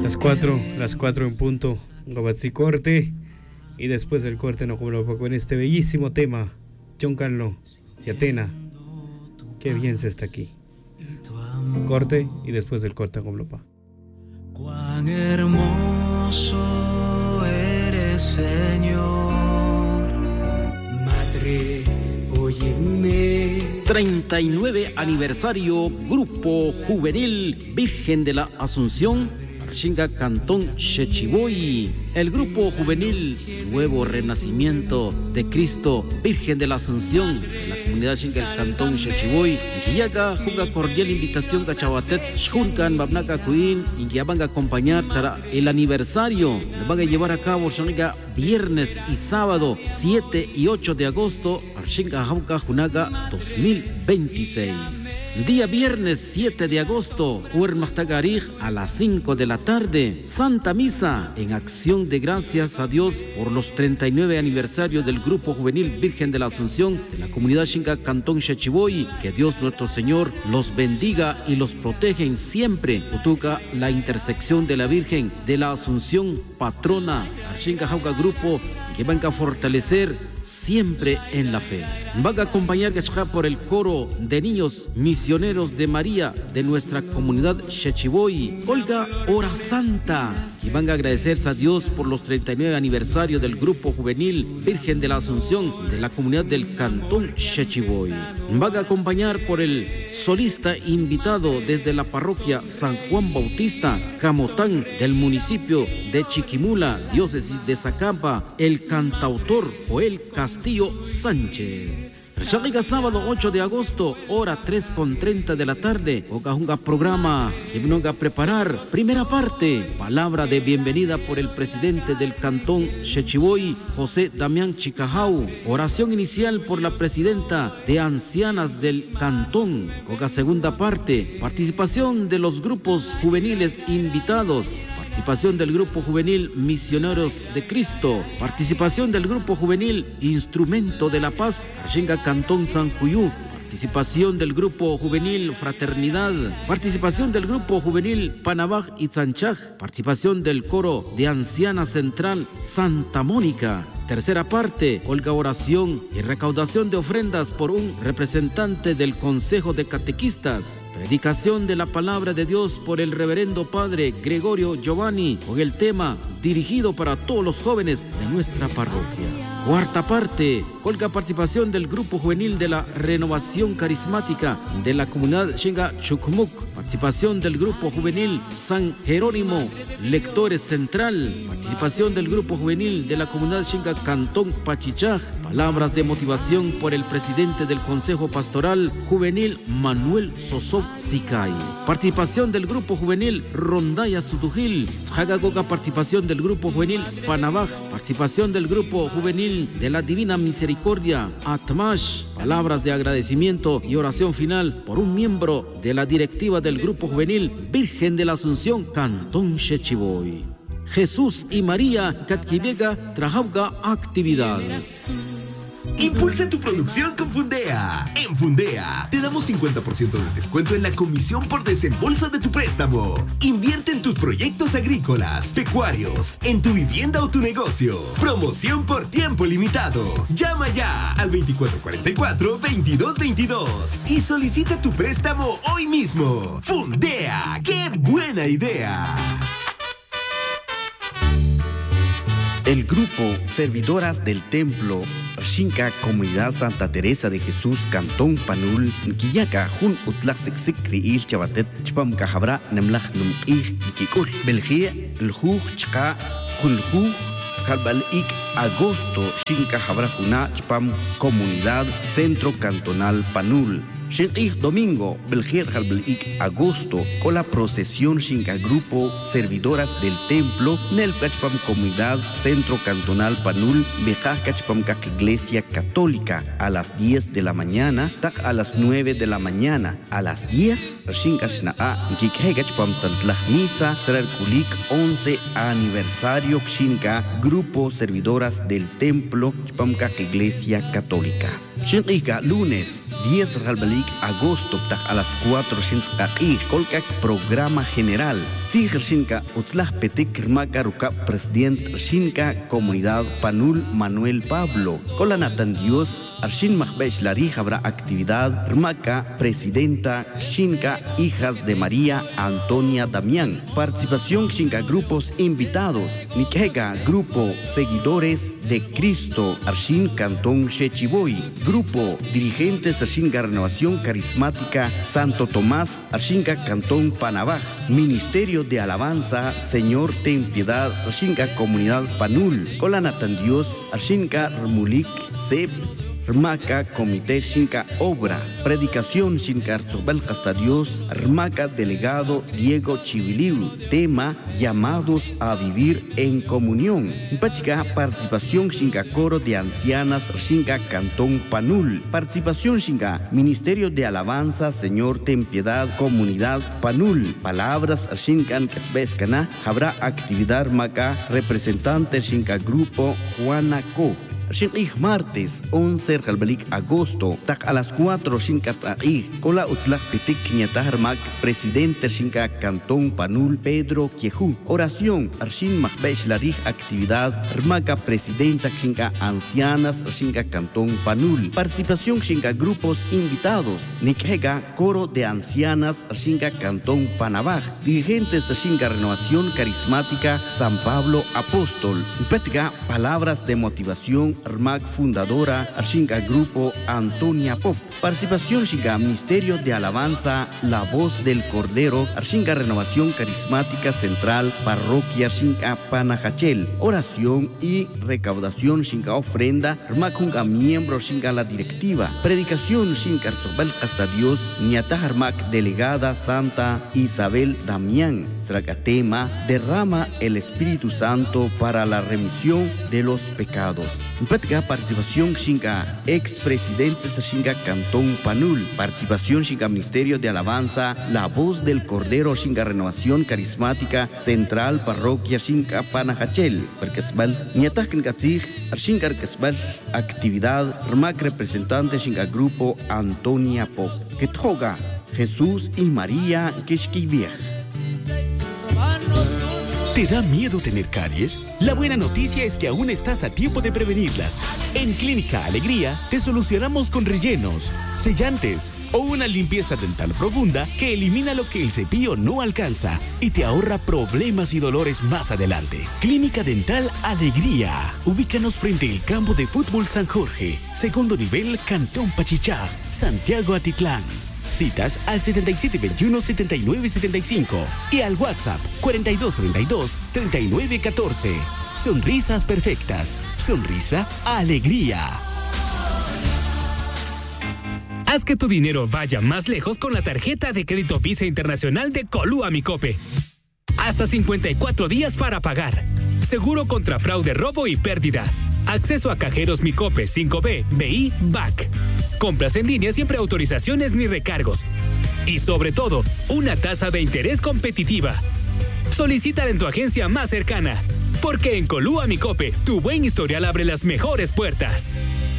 Las 4 en punto, Gabatsi corte. Y después del corte nos jugamos con este bellísimo tema, John Carlo y Atena. Qué bien se está aquí. Corte y después del corte Goblopa. Cuán hermoso eres, Señor. Madre, óyeme. 39 aniversario Grupo Juvenil Virgen de la Asunción, Arshinga Cantón Xechiboy. El Grupo Juvenil Nuevo Renacimiento de Cristo Virgen de la Asunción, la comunidad Shinga el Cantón Xechiboy, Guiaga juga cordial invitación a Chawatet Shunkan Babnaka Queen y que van a acompañar para el aniversario. Lo van a llevar a cabo Shinga viernes y sábado 7 y 8 de agosto, Arshinga Hauka Junaga 2026. Día viernes 7 de agosto, Huermachtagarij a las 5 de la tarde, Santa Misa en acción de gracias a Dios por los 39 aniversarios del Grupo Juvenil Virgen de la Asunción de la comunidad Shinga Cantón Xechiboy. Que Dios nuestro Señor los bendiga y los protege siempre. Utuca la intersección de la Virgen de la Asunción, patrona Arshinga Jauca Grupo, que van a fortalecer siempre en la fe. Van a acompañar por el coro de niños misioneros de María de nuestra comunidad Xechiboy, Olga Hora Santa, y van a agradecerse a Dios por los 39 aniversarios del Grupo Juvenil Virgen de la Asunción de la comunidad del Cantón Xechiboy. Van a acompañar por el solista invitado desde la parroquia San Juan Bautista, Camotán, del municipio de Chiquimula, diócesis de Zacapa, el cantautor Joel Castillo Sánchez. Shagiga sábado 8 de agosto, hora 3:30 de la tarde, Ocajunga programa que vino a preparar. Primera parte, palabra de bienvenida por el presidente del Cantón Xechiboy, José Damián Chicajau. Oración inicial por la presidenta de ancianas del Cantón. Oca segunda parte, participación de los grupos juveniles invitados. Participación del Grupo Juvenil Misioneros de Cristo. Participación del Grupo Juvenil Instrumento de la Paz, Arshinga Cantón San Juyú. Participación del Grupo Juvenil Fraternidad. Participación del Grupo Juvenil Panabaj y Sanchaj. Participación del Coro de Anciana Central Santa Mónica. Tercera parte, Olga oración y recaudación de ofrendas por un representante del Consejo de Catequistas. Predicación de la palabra de Dios por el reverendo padre Gregorio Giovanni con el tema dirigido para todos los jóvenes de nuestra parroquia. Cuarta parte, Olga participación del Grupo Juvenil de la Renovación Carismática de la comunidad Shinga Chukmuk. Participación del Grupo Juvenil San Jerónimo Lectores Central. Participación del Grupo Juvenil de la comunidad Shinga Cantón Pachichaj. Palabras de motivación por el presidente del Consejo Pastoral Juvenil Manuel Sosov Sicay. Participación del Grupo Juvenil Rondaya Sutujil. Jagagoga participación del Grupo Juvenil Panabaj. Participación del Grupo Juvenil de la Divina Misericordia Atmash. Palabras de agradecimiento y oración final por un miembro de la directiva del Grupo Juvenil Virgen de la Asunción Cantón Xechiboy. Jesús y María Catkivega Trajauga actividad. Impulsa tu producción con Fundea. En Fundea te damos 50% de descuento en la comisión por desembolso de tu préstamo. Invierte en tus proyectos agrícolas, pecuarios, en tu vivienda o tu negocio. Promoción por tiempo limitado. Llama ya al 2444-2222 y solicita tu préstamo hoy mismo. Fundea, ¡qué buena idea! El grupo Servidoras del Templo Shinka Comunidad Santa Teresa de Jesús Cantón Panul Nkiyaka Jun Utlak Siksik Riil Chabatet Chpam Kahabra Nemlach Num Ich Kikul Belgia Lhuj Chka Kulhuj Kalbal Ik Agosto Shinka Habra Juna Chpam Comunidad Centro Cantonal Panul Shinqih Domingo, Belgier Halblik Agosto, con la procesión Shinka Grupo Servidoras del Templo, Nel Cachpam Comunidad Centro Cantonal Panul, Bejaj Cachpam Kak Iglesia Católica, a las 10 de la mañana, Tak a las 9 de la mañana, a las 10, Shinka Shnaa, Kikhe Cachpam Santlaj Misa, Serar Kulik 11 aniversario Shinka Grupo Servidoras del Templo, Chpam Kak Iglesia Católica. Shinqih lunes 10 Halbalik agosto a las 4 Shinqih Kolkak programa general Si Shinka Utzlah Petik Rmaka Ruka Presidente Shinka Comunidad Panul Manuel Pablo. Colanatan Dios, Arshin Mahbesh Lari habrá actividad Rmaka Presidenta Shinka Hijas de María Antonia Damián. Participación Shinka grupos invitados. Nikega Grupo Seguidores de Cristo Arshin Cantón Shechiboy. Grupo Dirigentes Arshinga Renovación Carismática Santo Tomás Arshinga Cantón Panabaj. Ministerio de Alabanza Señor Ten Piedad Arshinga Comunidad Panul. Colanatan Dios Arshinga Rmulik Seb Rmaka Comité Shinka Obra. Predicación Shinka Arzobel hasta Dios Rmaka Delegado Diego Chibiliu. Tema Llamados a vivir en comunión. Pachika Participación Shinka Coro de Ancianas Shinka Cantón Panul. Participación Shinka Ministerio de Alabanza Señor Ten Piedad Comunidad Panul. Palabras Shinka Kesbeskana. Habrá actividad Maka Representante Shinka Grupo Juanaco. Shinka martes 11 agosto tak a las 4 Shinka ta'i kola utzlak pitik Ñataharmak Presidente Shinka Cantón Panul Pedro Quiejú. Oración Arshin Mahbesh Larij actividad Rmaka Presidenta Shinka Ancianas Shinka Cantón Panul. Participación Shinka grupos invitados. Nikhega Coro de Ancianas Shinka Cantón Panabaj. Dirigentes Shinka Renovación Carismática San Pablo Apóstol. Petga palabras de motivación Rmak fundadora Arshinga Grupo Antonia Pop. Participación Shinga Ministerio de Alabanza La Voz del Cordero Arshinga Renovación Carismática Central Parroquia Shinga Panajachel. Oración y recaudación Shinga ofrenda Rmak Junga miembro Shinga la directiva. Predicación Shinga Arzobel hasta Dios Ñataharmak Delegada Santa Isabel Damián. Tema derrama el Espíritu Santo para la remisión de los pecados. Práctica participación Shinga expresidentes Shinga Cantón Panul. Participación Shinga Ministerio de Alabanza La Voz del Cordero Shinga Renovación Carismática Central Parroquia Shinga Panajachel. Perkesbal Ñatahkin Katzig Arshingar Kesbal actividad Rmak representante Shinga Grupo Antonia Pop. Kethoga Jesús y María Keshkiviej. ¿Te da miedo tener caries? La buena noticia es que aún estás a tiempo de prevenirlas. En Clínica Alegría te solucionamos con rellenos, sellantes o una limpieza dental profunda que elimina lo que el cepillo no alcanza y te ahorra problemas y dolores más adelante. Clínica Dental Alegría. Ubícanos frente al campo de fútbol San Jorge, segundo nivel, Cantón Pachichá, Santiago Atitlán. Citas al 7721-7975 y al WhatsApp 4232-3914. Sonrisas perfectas. Sonrisa Alegría. Haz que tu dinero vaya más lejos con la tarjeta de crédito Visa Internacional de Colúa Micope. Hasta 54 días para pagar. Seguro contra fraude, robo y pérdida. Acceso a cajeros Micope 5B, BI, BAC. Compras en línea siempre autorizaciones ni recargos. Y sobre todo, una tasa de interés competitiva. Solicítala en tu agencia más cercana. Porque en Colúa Micope, tu buen historial abre las mejores puertas.